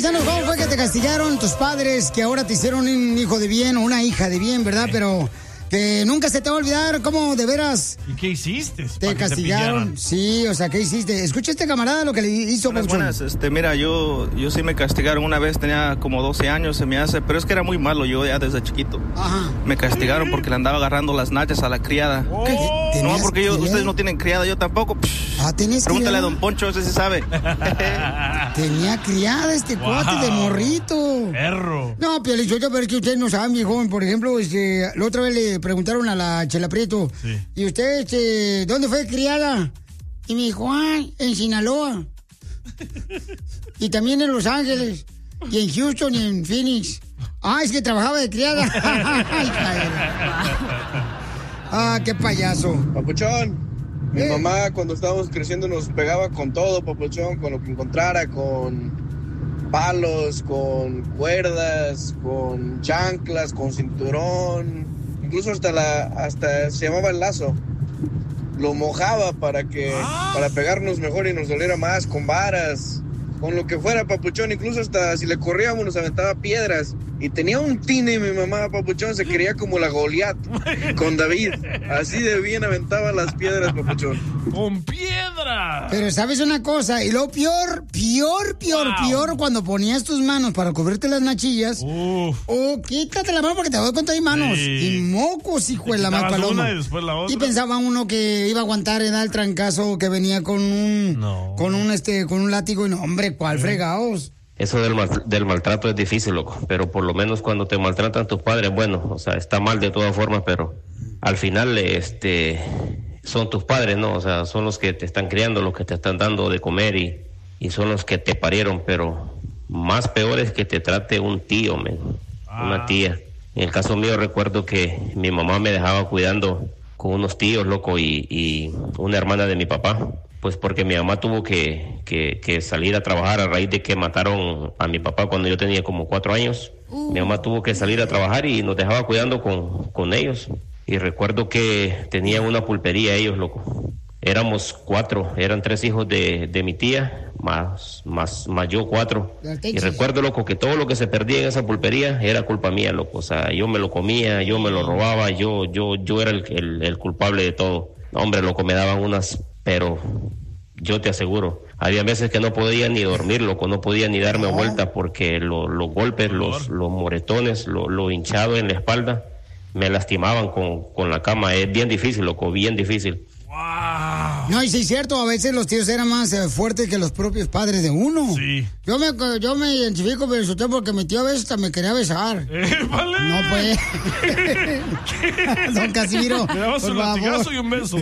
paisanos, ¿cómo fue que te castigaron tus padres que ahora te hicieron un hijo de bien o una hija de bien, verdad? Pero que nunca se te va a olvidar cómo de veras... ¿Y qué hiciste? Te castigaron. Sí, o sea, ¿qué hiciste? Escucha este camarada lo que le hizo. Buenas, mira, yo sí me castigaron una vez, tenía como 12 años, se me hace, pero es que era muy malo yo ya desde chiquito. Ajá. Me castigaron porque le andaba agarrando las nachas a la criada. No, porque ustedes no tienen criada, yo tampoco. ¿Tenés Pregúntale criada? a Don Poncho, ese sí sabe. Tenía criada este cuate de morrito. Perro. No, Piolichotelo, pero es que ustedes no saben, viejón. Por ejemplo, la otra vez le preguntaron a la Chela Prieto, sí. ¿Y usted, dónde fue criada? Y me dijo, en Sinaloa. Y también en Los Ángeles. Y en Houston y en Phoenix. Es que trabajaba de criada. Qué payaso. Papuchón, mi mamá cuando estábamos creciendo nos pegaba con todo, papuchón, con lo que encontrara, con palos, con cuerdas, con chanclas, con cinturón, incluso hasta se llamaba el lazo. Lo mojaba para pegarnos mejor y nos doliera más, con varas, con lo que fuera, papuchón, incluso hasta si le corríamos nos aventaba piedras. Y tenía un tine mi mamá, papuchón, se quería como la Goliat con David. Así de bien aventaba las piedras, papuchón. ¡Con piedra! Pero ¿sabes una cosa? Y lo peor, cuando ponías tus manos para cubrirte las nachillas. Quítate la mano porque te doy con todas mis manos. Sí. Y mocos, hijo de la más paloma. Una y después la otra. Y pensaba uno que iba a aguantar el trancazo que venía con un látigo. Y no, hombre, ¿cuál fregados? Eso del maltrato es difícil, loco, pero por lo menos cuando te maltratan tus padres, bueno, o sea, está mal de todas formas, pero al final, son tus padres, ¿no? O sea, son los que te están criando, los que te están dando de comer y son los que te parieron, pero más peor es que te trate un tío, una tía. En el caso mío recuerdo que mi mamá me dejaba cuidando con unos tíos, loco, y una hermana de mi papá. Pues porque mi mamá tuvo que salir a trabajar a raíz de que mataron a mi papá cuando yo tenía como 4 años. Mi mamá tuvo que salir a trabajar y nos dejaba cuidando con ellos. Y recuerdo que tenían una pulpería ellos, loco. Éramos 4, eran 3 hijos de mi tía, más yo 4. Y recuerdo, loco, que todo lo que se perdía en esa pulpería era culpa mía, loco. O sea, yo me lo comía, yo me lo robaba, yo era el culpable de todo. Hombre, loco, me daban unas... Pero yo te aseguro, había veces que no podía ni dormir, loco, no podía ni darme vuelta porque los golpes, los moretones, lo hinchado en la espalda, me lastimaban con la cama. Es bien difícil, loco, bien difícil. ¡Wow! No, y sí es cierto, a veces los tíos eran más fuertes que los propios padres de uno. Sí. Yo me identifico con usted porque mi tío a veces hasta me quería besar. ¡Vale! No, pues. Don Casimiro, me dabas un latigazo y un beso.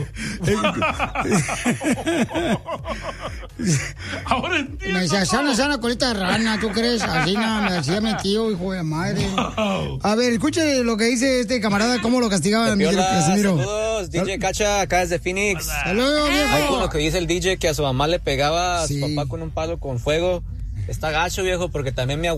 Ahora entiendo. Me decía, sana colita de rana, ¿tú crees? Así me decía mi tío, hijo de madre. Wow. A ver, escuche lo que dice este camarada, cómo lo castigaba mi Casimiro. Saludos, DJ Cacha, acá desde Phoenix. Saludos, viejo. Ahí con lo que dice el DJ que a su mamá le pegaba a su papá con un palo con fuego. Está gacho, viejo, porque también mi